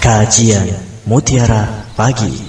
Kajian Mutiara Pagi.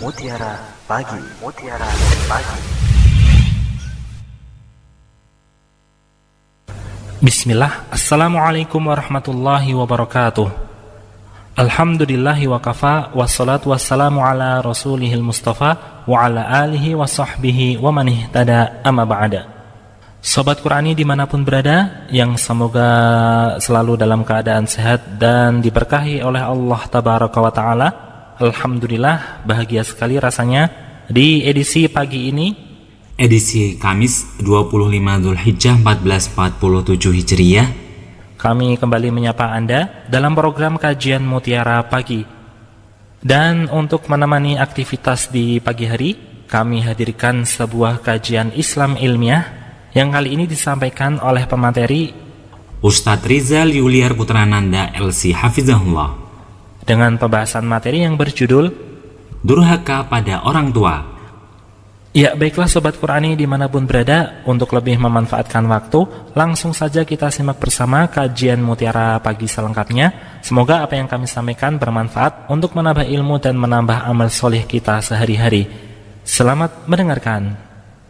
Bismillah. Assalamualaikum warahmatullahi wabarakatuh. Alhamdulillahi wa kafa, wassalatu wassalamu ala rasulihil mustafa wa ala alihi wa sahbihi wa man ihtada, amma ba'da. Sobat Qurani dimanapun berada, yang semoga selalu dalam keadaan sehat dan diberkahi oleh Allah Tabaraka wa Ta'ala. Alhamdulillah, bahagia sekali rasanya di edisi pagi ini, edisi Kamis 25 Dzulhijjah 1447 Hijriah, kami kembali menyapa Anda dalam program Kajian Mutiara Pagi. Dan untuk menemani aktivitas di pagi hari, kami hadirkan sebuah kajian Islam ilmiah yang kali ini disampaikan oleh pemateri Ustadz Rizal Yuliar Putrananda LC Hafizahullah, dengan pembahasan materi yang berjudul Durhaka pada Orang Tua. Ya, baiklah Sobat Qurani dimanapun berada, untuk lebih memanfaatkan waktu, langsung saja kita simak bersama kajian Mutiara Pagi selengkapnya. Semoga apa yang kami sampaikan bermanfaat untuk menambah ilmu dan menambah amal soleh kita sehari-hari. Selamat mendengarkan.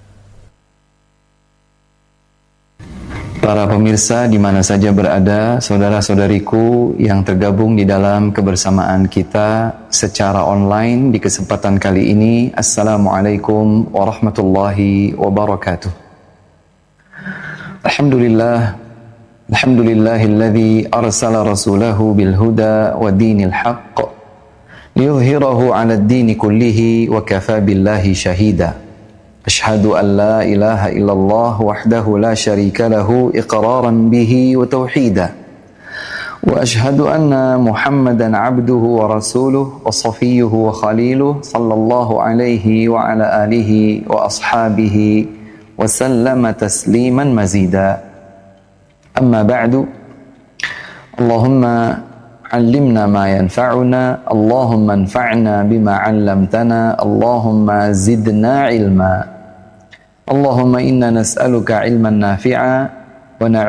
Para pemirsa di mana saja berada, saudara-saudariku yang tergabung di dalam kebersamaan kita secara online di kesempatan kali ini, Assalamualaikum warahmatullahi wabarakatuh. Alhamdulillahilladzi arsala rasulahu bil huda wa dinil haqq liyudhhirahu 'ala ad-dini kullihi wa kafa billahi shahida. Ashhadu an la ilaha illallah wahdahu la syarika lahu iqraran bihi wa tauhida. Wa ashhadu anna Muhammadan abduhu wa rasuluh wa safiyyuhu wa khaliluh sallallahu alaihi wa ala alihi wa ashabihi wa sallama tasliman mazida. Amma ba'du. Allahumma علمنا ما ينفعنا اللهم انفعنا بما علمتنا اللهم زدنا علما اللهم إنا نسألك علما نافعا